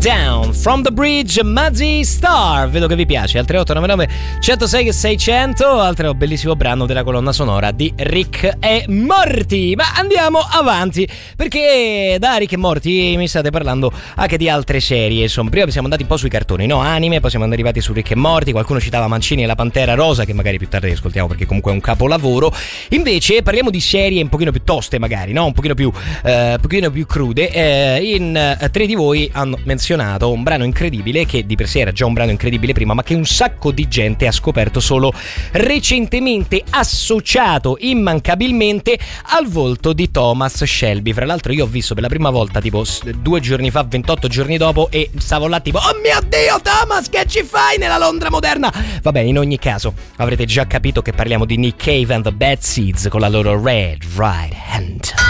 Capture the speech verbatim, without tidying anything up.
Down from the Bridge, Mazzy Star. Vedo che vi piace. Al tre otto nove nove uno zero sei sei zero zero, altro bellissimo brano della colonna sonora di Rick e Morty. Ma andiamo avanti, perché da Rick e Morty mi state parlando anche di altre serie. Insomma, prima siamo andati un po' sui cartoni, no? Anime, poi siamo arrivati su Rick e Morty. Qualcuno citava Mancini e la Pantera Rosa, che magari più tardi ascoltiamo perché comunque è un capolavoro. Invece parliamo di serie un pochino più toste, magari, no? Un pochino più, eh, un pochino più crude. Eh, in eh, tre di voi hanno menzionato un brano incredibile, che di per sé era già un brano incredibile prima, ma che un sacco di gente ha scoperto solo recentemente, associato immancabilmente al volto di Thomas Shelby. Fra l'altro io ho visto per la prima volta tipo due giorni fa, ventotto giorni dopo, e stavo là tipo oh mio Dio Thomas, che ci fai nella Londra moderna? Vabbè, in ogni caso avrete già capito che parliamo di Nick Cave and the Bad Seeds con la loro Red Right Hand.